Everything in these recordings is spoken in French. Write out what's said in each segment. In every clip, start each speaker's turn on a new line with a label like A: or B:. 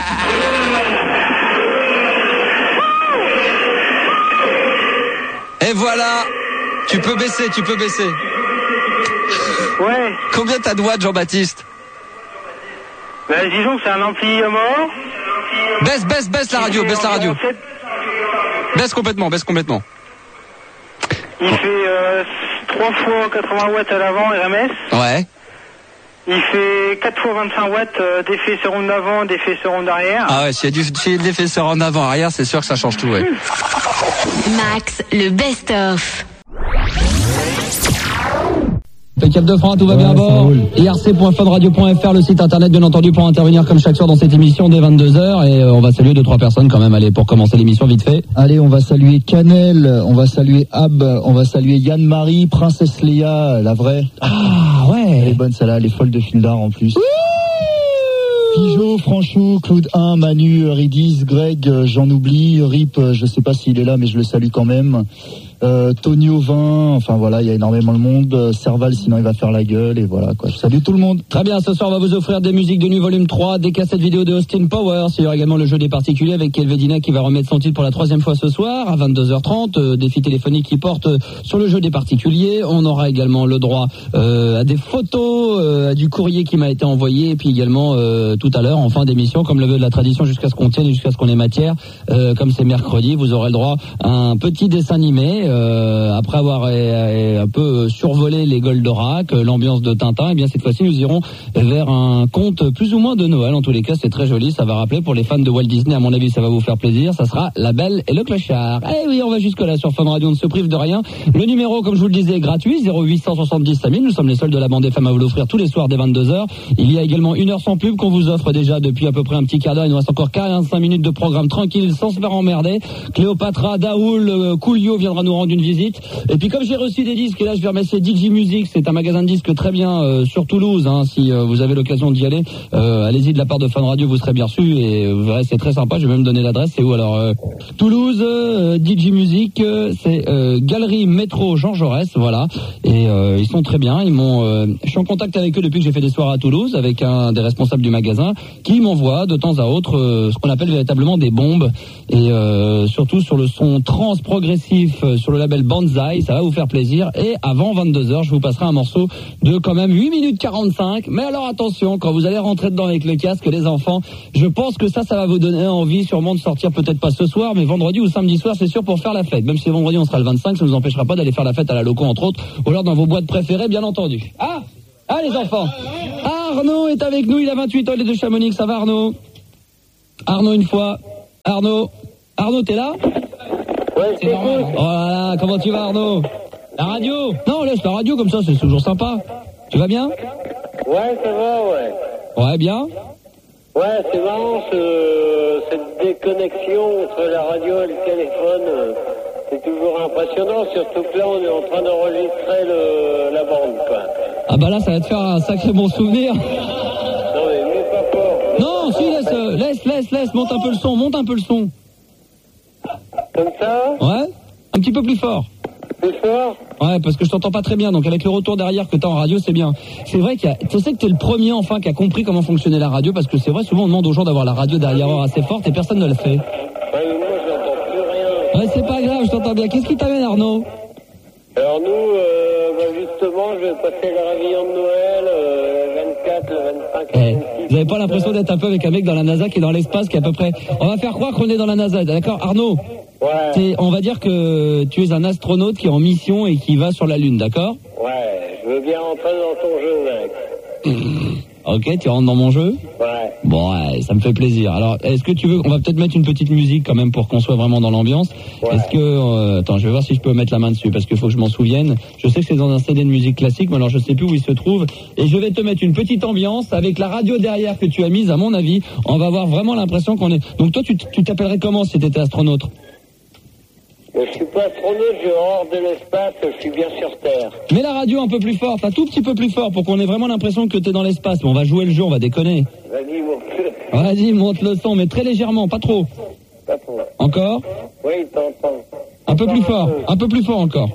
A: Et voilà. Tu peux baisser.
B: Ouais.
A: Combien t'as de watts, Jean-Baptiste?
B: Ben, disons que c'est un ampli mort.
A: Baisse la radio. Baisse complètement.
B: Il fait 3 fois 80 watts à l'avant RMS.
A: Ouais.
B: Il fait 4 fois 25 watts d'effet sur ronde d'avant, d'effet sur ronde d'arrière.
A: Ah ouais, s'il y a de l'effet sur ronde d'avant, arrière, c'est sûr que ça change tout, ouais.
C: Max, le best-of.
D: Le Cap de France, tout va bien à bord. IRC.funradio.fr, le site internet bien entendu pour intervenir comme chaque soir dans cette émission dès 22h. Et on va saluer 2-3 personnes quand même, allez, pour commencer l'émission vite fait.
E: Allez, on va saluer Canel, on va saluer Ab, on va saluer Yann-Marie, Princesse Léa, la vraie.
D: Ah ouais.
E: Elle est bonne celle-là, elle est folle de film d'art en plus. Pigeot, Franchou, Claude 1, Manu, Ridis, Greg, j'en oublie, Rip, je sais pas s'il est là mais je le salue quand même. Tonio 20, enfin voilà, il y a énormément de monde. Serval, sinon il va faire la gueule et voilà quoi. Je salue tout le monde.
D: Très bien, ce soir on va vous offrir des musiques de nuit volume 3, des cassettes vidéo de Austin Powers. Il y aura également le jeu des particuliers avec Kelvedina qui va remettre son titre pour la 3e fois ce soir à 22h30. Défi téléphonique qui porte sur le jeu des particuliers. On aura également le droit à des photos, à du courrier qui m'a été envoyé et puis également tout à l'heure en fin d'émission, comme le veut de la tradition, jusqu'à ce qu'on tienne et jusqu'à ce qu'on ait matière. Comme c'est mercredi, vous aurez le droit à un petit dessin animé. Après avoir un peu survolé les Goldorak, l'ambiance de Tintin, et bien cette fois-ci nous irons vers un conte plus ou moins de Noël. En tous les cas, c'est très joli, ça va rappeler pour les fans de Walt Disney, à mon avis, ça va vous faire plaisir. Ça sera La Belle et le Clochard. Eh oui, on va jusque là sur Fun Radio, on ne se prive de rien. Le numéro, comme je vous le disais, est gratuit, 0870 5000. Nous sommes les seuls de la bande FM à vous l'offrir tous les soirs dès 22h. Il y a également 1 heure sans pub qu'on vous offre déjà depuis à peu près un petit quart d'heure. Il nous reste encore 45 minutes de programme tranquille, sans se faire emmerder. Cléopatra, Daoul, Coolio viendra nous rendre une visite. Et puis comme j'ai reçu des disques, et là je vais remercier DJ Music, c'est un magasin de disques très bien sur Toulouse, hein, si vous avez l'occasion d'y aller, allez-y de la part de Fun Radio, vous serez bien reçus et vous verrez c'est très sympa. Je vais même donner l'adresse, c'est où alors Toulouse, DJ Music, c'est Galerie Métro Jean Jaurès, voilà, et ils sont très bien, je suis en contact avec eux depuis que j'ai fait des soirées à Toulouse, avec un des responsables du magasin, qui m'envoie de temps à autre ce qu'on appelle véritablement des bombes, et surtout sur le son trans progressif, sur le label Banzai, ça va vous faire plaisir. Et avant 22h, je vous passerai un morceau de quand même 8 minutes 45. Mais alors attention, quand vous allez rentrer dedans avec le casque, les enfants, je pense que ça va vous donner envie sûrement de sortir, peut-être pas ce soir, mais vendredi ou samedi soir, c'est sûr, pour faire la fête. Même si vendredi on sera le 25, ça ne nous empêchera pas d'aller faire la fête à la Loco entre autres, ou alors dans vos boîtes préférées, bien entendu. Ah les enfants, Arnaud est avec nous, il a 28 ans, il est de Chamonix. Ça va Arnaud? Une fois. Arnaud, t'es là?
B: Ouais, c'est
D: normal. Oh là là, comment tu vas Arnaud? La radio? Non, laisse la radio comme ça, c'est toujours sympa. Tu vas bien?
B: Ouais, ça va, ouais.
D: Ouais, bien?
B: Ouais, c'est marrant, cette déconnexion entre la radio et le téléphone, c'est toujours impressionnant, surtout que là, on est en train d'enregistrer la bande, quoi.
D: Ah bah là, ça va te faire un sacré bon souvenir.
B: Non, mais mets pas fort.
D: Non, si, laisse, monte un peu le son.
B: Comme ça?
D: Ouais, un petit peu plus fort.
B: Plus fort?
D: Ouais, parce que je t'entends pas très bien, donc avec le retour derrière que t'as en radio, c'est bien. C'est vrai tu sais que t'es le premier enfin qui a compris comment fonctionnait la radio, parce que c'est vrai, souvent on demande aux gens d'avoir la radio derrière assez forte et personne ne le fait.
B: Ouais, mais moi j'entends plus rien.
D: Ouais, c'est pas grave, je t'entends bien. Qu'est-ce qui t'amène Arnaud?
B: Alors nous, justement, je vais passer le réveillon de Noël, le 24, le 25, le 26.
D: Vous avez pas l'impression d'être un peu avec un mec dans la NASA qui est dans l'espace, qui est à peu près... On va faire croire qu'on est dans la NASA, d'accord Arnaud?
B: Ouais.
D: On va dire que tu es un astronaute qui est en mission et qui va sur la Lune, d'accord?
B: Ouais, je veux bien rentrer dans ton jeu, mec.
D: Ok, tu rentres dans mon jeu?
B: Ouais.
D: Bon, ouais, ça me fait plaisir. Alors, est-ce que tu veux... On va peut-être mettre une petite musique quand même pour qu'on soit vraiment dans l'ambiance. Ouais. Est-ce que... attends, je vais voir si je peux mettre la main dessus, parce qu'il faut que je m'en souvienne. Je sais que c'est dans un CD de musique classique, mais alors je sais plus où il se trouve. Et je vais te mettre une petite ambiance avec la radio derrière que tu as mise, à mon avis. On va avoir vraiment l'impression qu'on est... Donc toi, tu t'appellerais comment si tu étais astronaute?
B: Je suis pas astronaute, je suis hors de l'espace, je suis bien sur Terre.
D: Mets la radio un peu plus fort, un tout petit peu plus fort, pour qu'on ait vraiment l'impression que t'es dans l'espace. Mais on va jouer le jeu, on va déconner.
B: Vas-y, monte-le.
D: Vas-y, monte le son, mais très légèrement, pas trop.
B: Pas trop.
D: Encore?
B: Oui, t'entends.
D: Un peu plus fort, un peu plus fort encore.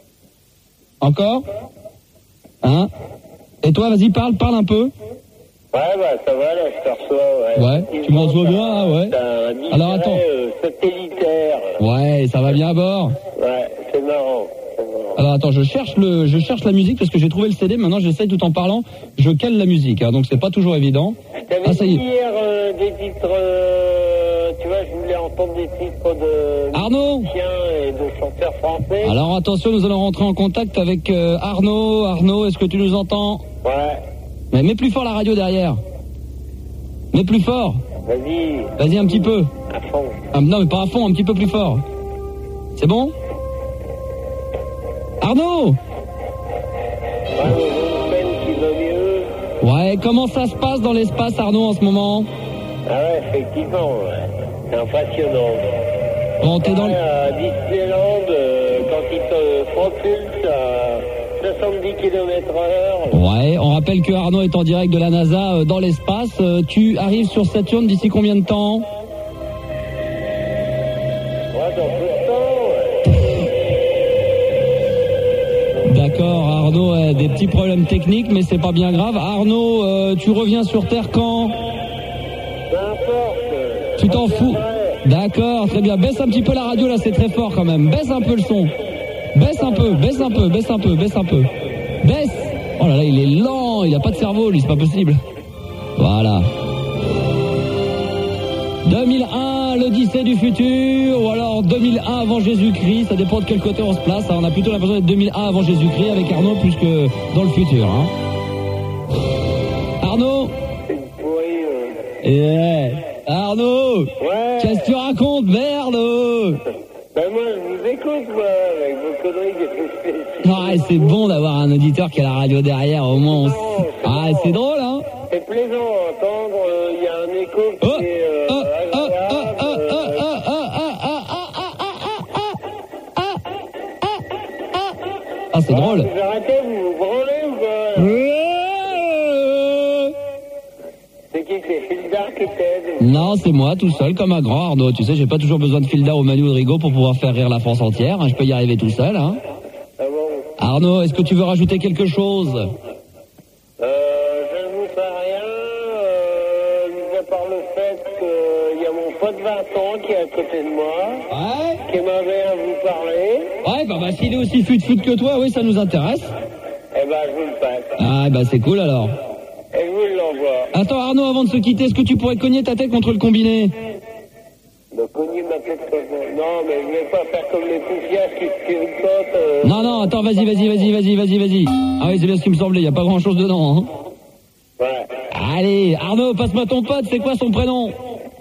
D: Encore? Hein? Et toi, vas-y, parle un peu.
B: Ouais, bah ça va, là, je te reçois, ouais.
D: Ouais, tu me reçois bien, là, ouais.
B: C'est un disque
D: Alors, attends.
B: satellitaire.
D: Ouais, ça va bien à bord.
B: Ouais, c'est marrant.
D: Alors attends, je cherche la musique parce que j'ai trouvé le CD. Maintenant, j'essaye tout en parlant. Je cale la musique, hein, donc c'est pas toujours évident.
B: T'avais
D: Ça y est.
B: dit hier des titres, tu vois, je voulais entendre des titres de
D: Arnaud
B: musiciens et de chanteurs français.
D: Alors attention, nous allons rentrer en contact avec Arnaud. Arnaud, est-ce que tu nous entends?
B: Ouais,
D: Mais mets plus fort la radio derrière. Mets plus fort.
B: vas-y,
D: Vas-y un petit peu.
B: à fond.
D: Ah, non, mais pas à fond, un petit peu plus fort. C'est bon? Arnaud!
B: Ouais, une peine qui va mieux.
D: Ouais, comment ça se passe dans l'espace, Arnaud, en ce moment?
B: Ah ouais, effectivement, ouais. C'est impressionnant.
D: Bon, t'es dans le...
B: À Disneyland, quand ils te propulsent à 70 km/h.
D: Ouais, on rappelle que Arnaud est en direct de la NASA dans l'espace. Tu arrives sur Saturne d'ici combien de temps?
B: Ouais, dans peu de temps, ouais.
D: D'accord, Arnaud a des petits problèmes techniques, mais c'est pas bien grave. Arnaud, tu reviens sur Terre quand?
B: Peu importe.
D: Tu t'en fous? D'accord, très bien. Baisse un petit peu la radio, là, c'est très fort quand même. Baisse un peu le son. Baisse un peu, baisse un peu, baisse un peu, baisse un peu. Baisse! Oh là là, il est lent, il a pas de cerveau, lui, c'est pas possible. Voilà. 2001, l'Odyssée du futur, ou alors 2001 avant Jésus-Christ, ça dépend de quel côté on se place. On a plutôt l'impression d'être 2001 avant Jésus-Christ avec Arnaud plus que dans le futur. Hein. Arnaud? Yeah. Arnaud,
B: Ouais.
D: qu'est-ce que tu racontes, merde?
B: Ben moi, je vous écoute, moi, avec vos conneries que
D: Ah, c'est bon d'avoir un auditeur qui a la radio derrière, au moins on... Ah, c'est drôle, hein?
B: C'est plaisant à entendre, il y a un écho qui est
D: Ah, c'est drôle.
B: Vous arrêtez, vous vous branlez ou quoi? C'est qui, c'est Fildar qui t'aide?
D: Non, c'est moi, tout seul, comme un grand Arnaud. Tu sais, j'ai pas toujours besoin de Fildar ou Manu ou de Rigaud pour pouvoir faire rire la France entière. Je peux y arriver tout seul, hein.
B: Ah bon?
D: Arnaud, est-ce que tu veux rajouter quelque chose?
B: Je ne vous fais rien, mis à part le fait qu'il y a mon pote Vincent qui est à côté de moi,
D: Ouais.
B: qui m'avait à vous parler.
D: Ouais, bah s'il est aussi fut-fut que toi, oui, ça nous intéresse.
B: Eh ben, je vous le passe.
D: Ah, bah c'est cool alors.
B: Et je vous l'envoie.
D: Attends, Arnaud, avant de se quitter, est-ce que tu pourrais cogner ta tête contre le combiné?
B: De cogner ma tête comme ça. Non, mais je vais pas faire comme les poufias qui se tricotent.
D: Non, non, attends, vas-y. Ah oui, c'est bien ce qui me semblait, y a pas grand-chose dedans, hein.
B: Ouais.
D: Allez, Arnaud, passe-moi ton pote, c'est quoi son prénom?